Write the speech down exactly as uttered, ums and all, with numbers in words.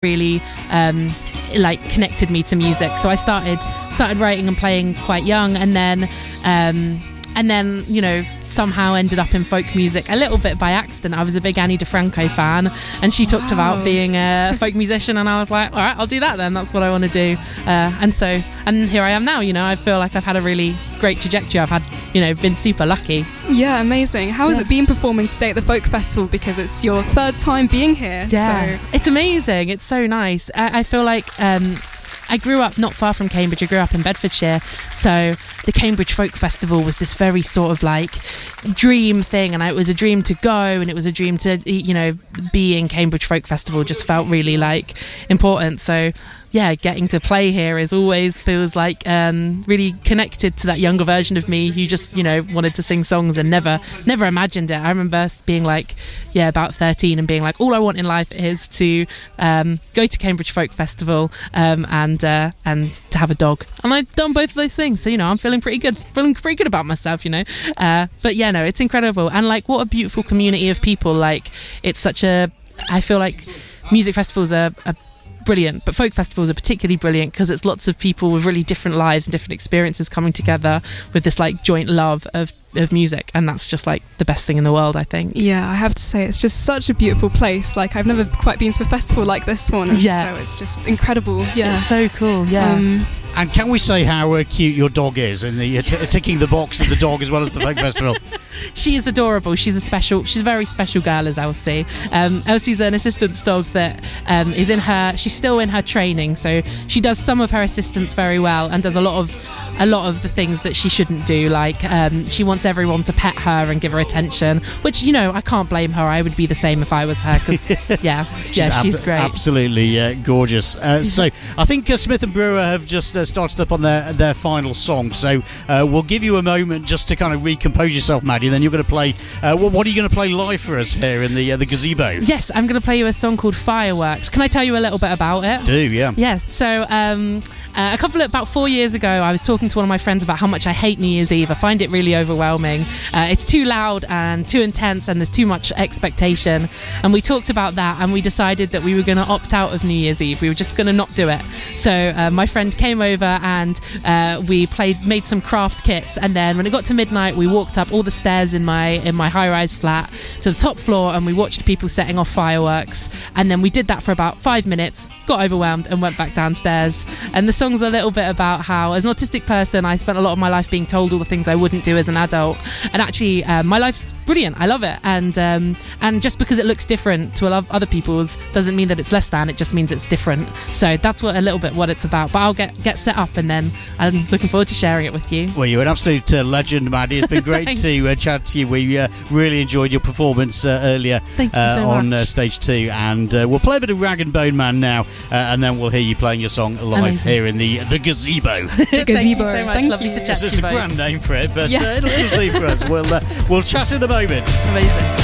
really um, like connected me to music. So I started started writing and playing quite young, and then um, and then you know somehow ended up in folk music a little bit by accident. I was a big Annie DiFranco fan, and she talked wow. about being a folk musician, and I was like, all right, I'll do that then. That's what I want to do. Uh, and so, and here I am now. You know, I feel like I've had a really great trajectory. I've had, you know, been super lucky. Yeah, amazing. How has yeah. it been performing today at the Folk Festival? Because it's your third time being here. Yeah, so. It's amazing. It's so nice. I, I feel like um, I grew up not far from Cambridge. I grew up in Bedfordshire, so the Cambridge Folk Festival was this very sort of like dream thing, and it was a dream to go, and it was a dream to, you know, be in Cambridge Folk Festival just felt really like important. So yeah, getting to play here is always feels like um, really connected to that younger version of me who just, you know, wanted to sing songs and never never imagined it. I remember being like, yeah, about thirteen and being like, all I want in life is to um, go to Cambridge Folk Festival um, and uh, and to have a dog. And I've done both of those things, so, you know, I'm feeling pretty good, feeling pretty good about myself, you know. Uh, but yeah, no, it's incredible. And like, what a beautiful community of people. Like, it's such a, I feel like music festivals are, are brilliant, but folk festivals are particularly brilliant because it's lots of people with really different lives and different experiences coming together with this like joint love of of music, and that's just like the best thing in the world, I think. Yeah, I have to say it's just such a beautiful place. Like, I've never quite been to a festival like this one, and yeah. so it's just incredible. Yeah, it's so cool. Yeah. Um, and can we say how uh, cute your dog is, and the uh, t- ticking the box of the dog as well as the folk festival? She is adorable. She's a special, she's a very special girl, is Elsie. Um, Elsie's an assistance dog that um, is in her, she's still in her training, so she does some of her assistance very well and does a lot of a lot of the things that she shouldn't do. Like, um, she wants everyone to pet her and give her attention, which, you know, I can't blame her. I would be the same if I was her, because yeah, she's yeah, ab- she's great. Absolutely uh, gorgeous. Uh, so I think uh, Smith and Brewer have just uh, started up on their their final song, so uh, we'll give you a moment just to kind of recompose yourself, Maddie, and then you're going to play uh, what, what are you going to play live for us here in the uh, the gazebo? Yes, I'm going to play you a song called Fireworks. Can I tell you a little bit about it? Do, yeah. Yes, so um, uh, a couple of, about four years ago, I was talking to one of my friends about how much I hate New Year's Eve. I find it really overwhelming. Uh, it's too loud and too intense, and there's too much expectation. And we talked about that, and we decided that we were going to opt out of New Year's Eve. We were just going to not do it. So uh, my friend came over, and uh, we played, made some craft kits. And then when it got to midnight, we walked up all the stairs in my in my high-rise flat to the top floor, and we watched people setting off fireworks. And then we did that for about five minutes, got overwhelmed, and went back downstairs. And the song's a little bit about how, as an autistic person, I spent a lot of my life being told all the things I wouldn't do as an adult, and actually um, my life's brilliant. I love it, and um, and just because it looks different to a lot of other people's doesn't mean that it's less than. It just means it's different. So that's what a little bit what it's about. But I'll get get set up, and then I'm looking forward to sharing it with you. Well, you're an absolute uh, legend, Maddie. It's been great to uh, chat to you. We uh, really enjoyed your performance uh, earlier Thank you uh, so on much. Uh, stage two, and uh, we'll play a bit of Rag and Bone Man now, uh, and then we'll hear you playing your song live Amazing. Here in the the gazebo. The gazebo. Thank you so much. Thank Lovely you. to chat It's to you a both. grand name for it, but Yeah. uh, it'll, it'll do for us. We'll uh, we'll chat in a moment. Amazing.